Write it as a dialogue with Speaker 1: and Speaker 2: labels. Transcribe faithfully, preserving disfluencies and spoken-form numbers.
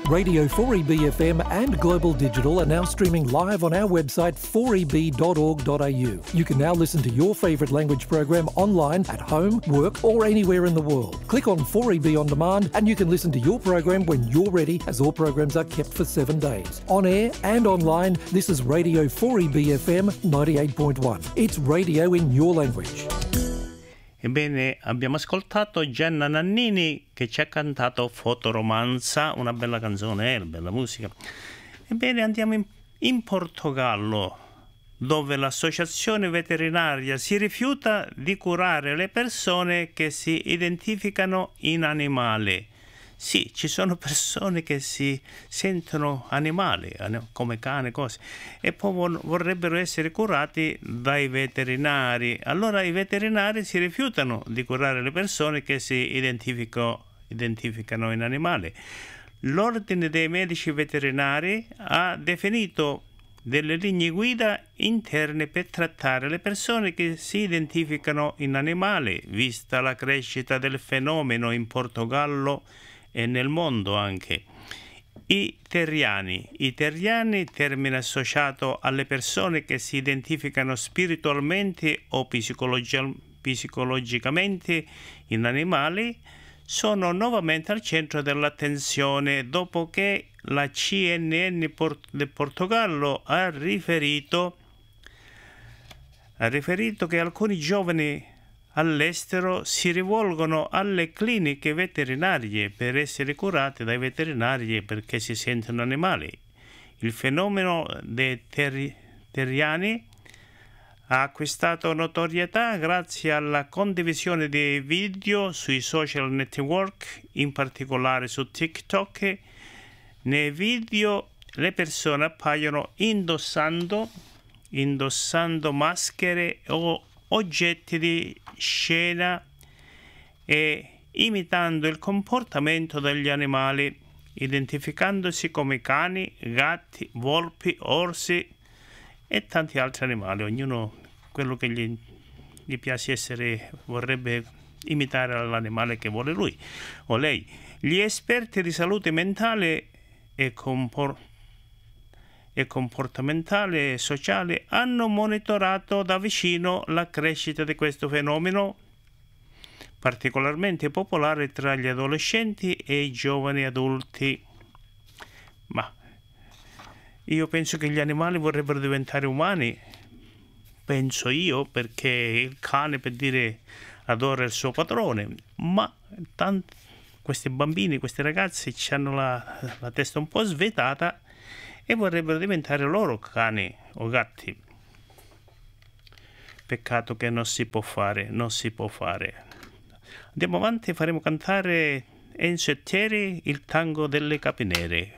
Speaker 1: Radio four E B F M and Global Digital are now streaming live on our website four e b dot org dot a u. You can now listen to your favourite language program online at home, work or anywhere in the world. Click on four E B On Demand and you can listen to your program when you're ready, as all programs are kept for seven days. On air and online, this is Radio four E B F M ninety-eight point one. It's radio in your language.
Speaker 2: Ebbene, abbiamo ascoltato Gianna Nannini che ci ha cantato Fotoromanza, una bella canzone, eh, bella musica. Ebbene, andiamo in, in Portogallo, dove l'associazione veterinaria si rifiuta di curare le persone che si identificano in animale. Sì, ci sono persone che si sentono animali, come cane, cose, e poi vorrebbero essere curati dai veterinari. Allora i veterinari si rifiutano di curare le persone che si identificano, identificano in animale. L'Ordine dei Medici Veterinari ha definito delle linee guida interne per trattare le persone che si identificano in animale, vista la crescita del fenomeno in Portogallo e nel mondo anche. I terriani. I terriani, termine associato alle persone che si identificano spiritualmente o psicologi- psicologicamente in animali, sono nuovamente al centro dell'attenzione dopo che la C N N Port- del Portogallo ha riferito, ha riferito che alcuni giovani all'estero si rivolgono alle cliniche veterinarie per essere curate dai veterinari perché si sentono animali. Il fenomeno dei terri- terriani ha acquistato notorietà grazie alla condivisione di video sui social network, in particolare su TikTok. Nei video le persone appaiono indossando, indossando maschere o oggetti di scena e imitando il comportamento degli animali, identificandosi come cani, gatti, volpi, orsi e tanti altri animali, ognuno quello che gli, gli piace essere, vorrebbe imitare l'animale che vuole lui o lei. Gli esperti di salute mentale e comportamento e comportamentale e sociale hanno monitorato da vicino la crescita di questo fenomeno, particolarmente popolare tra gli adolescenti e i giovani adulti. Ma io penso che gli animali vorrebbero diventare umani, penso io, perché il cane, per dire, adora il suo padrone, ma tanti, questi bambini, questi ragazzi hanno la, la testa un po' svetata e vorrebbero diventare loro cani o gatti. Peccato che non si può fare, non si può fare. Andiamo avanti, faremo cantare Enzo e Thierry il tango delle capinere.